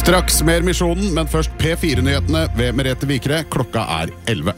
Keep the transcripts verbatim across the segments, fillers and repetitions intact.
Straks mer Misjonen, men først P fire-nyhetene ved Merete Vikre. Klokka er elleve.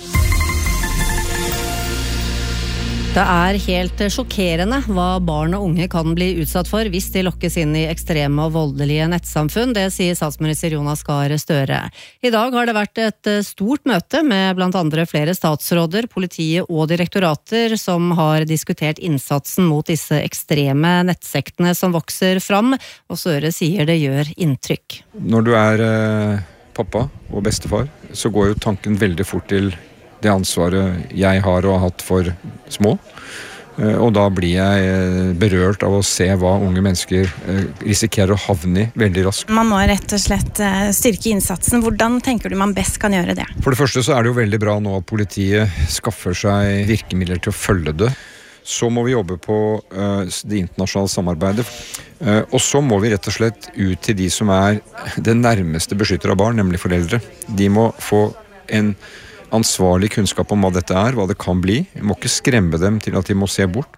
Det er helt sjokkerende hva barn og unge kan bli utsatt for hvis de lokkes inn i ekstreme og voldelige nettsamfunn, det sier statsminister Jonas Gahr Støre. I dag har det vært et stort møte med blant andre flere statsråder, politiet og direktorater som har diskutert innsatsen mot disse ekstreme nettsektene som vokser fram, og Støre sier det gjør inntrykk. Når du er eh, pappa og bestefar, så går jo tanken veldig fort til det ansvaret jeg har og har hatt for små. Og da blir jeg berørt av å se hva unge mennesker risikerer å havne i veldig raskt. Man må rett og slett styrke innsatsen. Hvordan tenker du man best kan gjøre det? For det første så er det jo veldig bra nå at politiet skaffer seg virkemidler til å følge det. Så må vi jobbe på det internasjonale samarbeidet. Og så må vi rett og slett ut til de som er det nærmeste beskytter av barn, nemlig foreldre. De må få en ansvarlig kunnskap om hva dette er, hva det kan bli. Vi må ikke skremme dem til at de må se bort.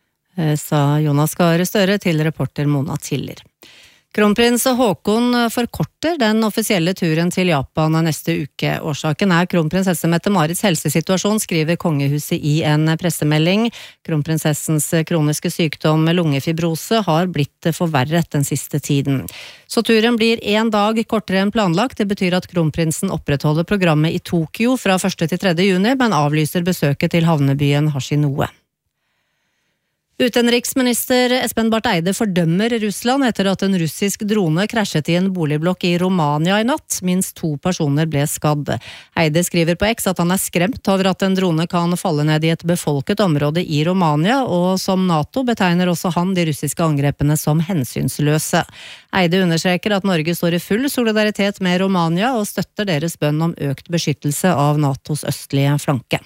Sa Jonas Gahr Støre til reporter Mona Tiller. Kronprins Haakon forkorter den offisielle turen til Japan neste uke. Årsaken er kronprinsesse Mette-Marits helsesituasjon, skriver kongehuset i en pressemelding. Kronprinsessens kroniske sykdom lungefibrose har blitt forverret den siste tiden. Så turen blir en dag kortere enn planlagt. Det betyr at kronprinsen opprettholder programmet i Tokyo fra første til tredje juni, men avlyser besøket til havnebyen Hashinoe. Utenriksminister Espen Barth Eide fordømmer Russland etter at en russisk drone krasjet i en boligblokk i Romania i natt. Minst to personer ble skadd. Eide skriver på X at han er skremt over at en drone kan falle ned i et befolket område i Romania, og som NATO betegner også han de russiske angrepene som hensynsløse. Eide understreker at Norge står i full solidaritet med Romania og støtter deres bønn om økt beskyttelse av NATOs østlige flanke.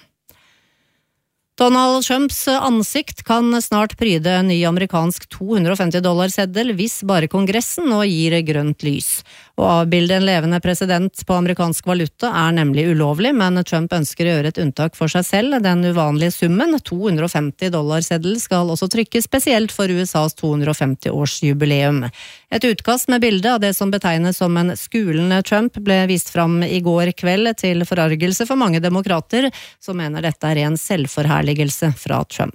Donald Trumps ansikt kan snart pryde en ny amerikansk to hundre og femti dollar seddel hvis bare kongressen nå gir grønt lys. Å avbilde en levende president på amerikansk valuta er nemlig ulovlig, men Trump ønsker å gjøre et unntak for seg selv. Den uvanlige summen, to hundre og femti dollar seddel, skal også trykkes spesielt for U S As to hundre og femti års jubileum. Et utkast med bilde av det som betegnes som en skulende Trump ble vist fram i går kveld til forargelse for mange demokrater, som mener dette er en selvforherligelse fra Trump.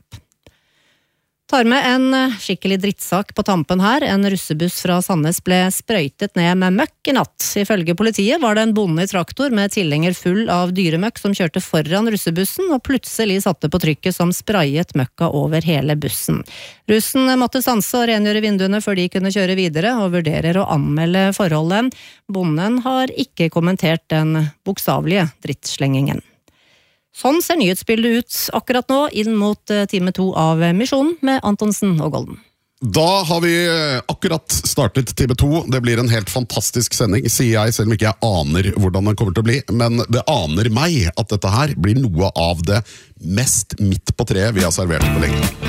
Tar med en skikkelig drittsak på tampen her. En russebuss fra Sandnes ble sprøytet ned med møkk i natt. Ifølge politiet var det en bonde i traktor med tilhenger full av dyremøkk som kjørte foran russebussen og plutselig satte på trykket som sprayet møkka over hele bussen. Russen måtte stanse og rengjøre vinduene før de kunne kjøre videre og vurderer å anmelde forholdet. Bonden har ikke kommentert den bokstavelige drittslengingen. Sånn ser nyhetsbildet ut akkurat nå inn mot time to av Misjonen med Antonsen og Golden. Da har vi akkurat startet time to. Det blir en helt fantastisk sending, sier jeg, selv om ikke jeg aner hvordan den kommer til å bli. Men det aner meg at dette her blir noe av det mest midt på treet vi har servert på lenge.